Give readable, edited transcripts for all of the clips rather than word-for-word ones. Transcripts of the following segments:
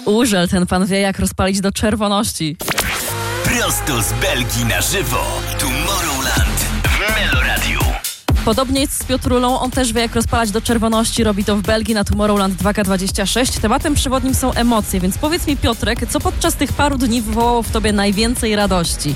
Urzel, ten pan wie, jak rozpalić do czerwoności. Prosto z Belgii na żywo. Tomorrowland w Meloradiu. Podobnie jest z Piotrulą, on też wie, jak rozpalać do czerwoności, robi to w Belgii na Tomorrowland 2K26. Tematem przewodnim są emocje, więc powiedz mi, Piotrek, co podczas tych paru dni wywołało w tobie najwięcej radości?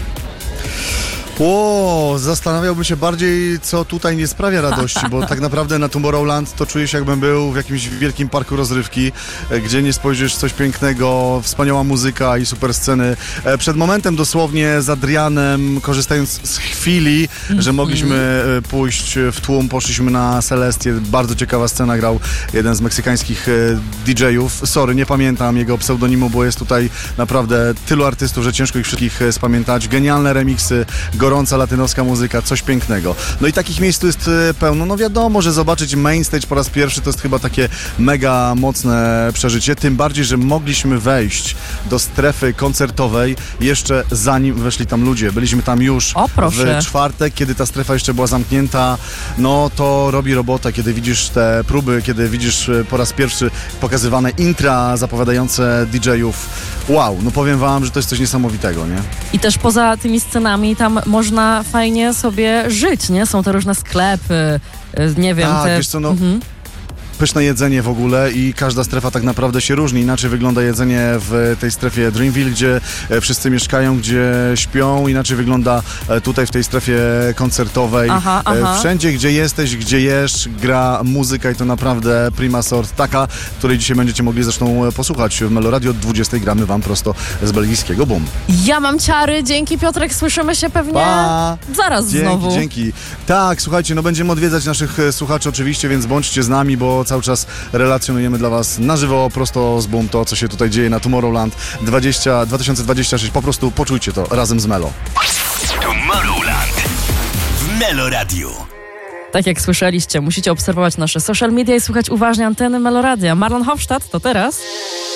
Zastanawiałbym się bardziej, co tutaj nie sprawia radości, bo tak naprawdę na Tomorrowland to czuję się, jakbym był w jakimś wielkim parku rozrywki, gdzie nie spojrzysz, coś pięknego, wspaniała muzyka i super sceny. Przed momentem dosłownie z Adrianem, korzystając z chwili, że mogliśmy pójść w tłum, poszliśmy na Celestię, bardzo ciekawa scena, grał jeden z meksykańskich DJ-ów. Sorry, nie pamiętam jego pseudonimu, bo jest tutaj naprawdę tylu artystów, że ciężko ich wszystkich spamiętać. Genialne remiksy, gorąca latynoska muzyka, coś pięknego. No i takich miejsc tu jest pełno. No wiadomo, że zobaczyć main stage po raz pierwszy to jest chyba takie mega mocne przeżycie, tym bardziej, że mogliśmy wejść do strefy koncertowej jeszcze zanim weszli tam ludzie. Byliśmy tam już w czwartek, kiedy ta strefa jeszcze była zamknięta. No to robi robotę, kiedy widzisz te próby, kiedy widzisz po raz pierwszy pokazywane intra zapowiadające DJ-ów. Wow, no powiem wam, że to jest coś niesamowitego, nie? I też poza tymi scenami tam można fajnie sobie żyć, nie? Są te różne sklepy, nie wiem. Tak, wiesz co, no... Pyszne jedzenie w ogóle i każda strefa tak naprawdę się różni. Inaczej wygląda jedzenie w tej strefie Dreamville, gdzie wszyscy mieszkają, gdzie śpią. Inaczej wygląda tutaj w tej strefie koncertowej. Wszędzie, gdzie jesteś, gdzie jesz, gra muzyka i to naprawdę prima sort. Taka, której dzisiaj będziecie mogli zresztą posłuchać w Meloradio. Od 20 gramy wam prosto z belgijskiego Boom. Ja mam ciary. Dzięki, Piotrek. Słyszymy się pewnie zaraz znowu. Dzięki. Tak, słuchajcie, no będziemy odwiedzać naszych słuchaczy oczywiście, więc bądźcie z nami, bo cały czas relacjonujemy dla was na żywo, prosto z Boom, to co się tutaj dzieje na Tomorrowland 2026. Po prostu poczujcie to razem z Melo. Tomorrowland w Meloradiu. Tak jak słyszeliście, musicie obserwować nasze social media i słuchać uważnie anteny Meloradia. Marlon Hofstadt, to teraz...